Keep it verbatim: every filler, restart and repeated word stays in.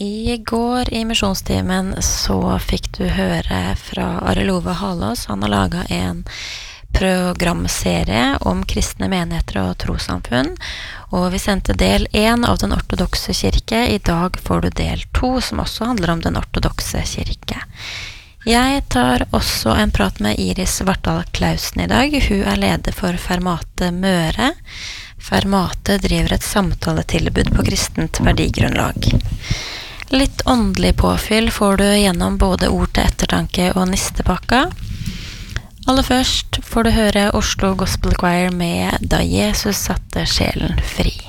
I går i misjonstimen så fikk du høre fra Arild Ove Halås. Han har laget en programserie om kristne menigheter og trossamfunn, og vi sendte del én av den ortodokse kirke. I dag får du del to, som også handler om den ortodokse kirke. Jeg tar også en prat med Iris Vartdal Klausen i dag. Hun er leder for Fermate Møre. Fermate driver et samtaletilbud på kristent verdigrunnlag. Litt åndelig påfyll får du gjennom både ord til ettertanke og nistepakka. Aller først får du høre Oslo Gospel Choir med Da Jesus satte sjelen fri.